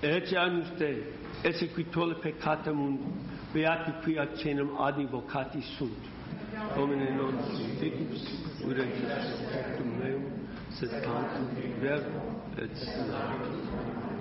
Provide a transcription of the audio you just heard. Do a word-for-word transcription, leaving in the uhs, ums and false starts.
Ece anus te, esse qui tolle peccata mundi, beati qui accenam adni vocati sunt. Domine non siticus, ure perfectum meum, sed tantum ver et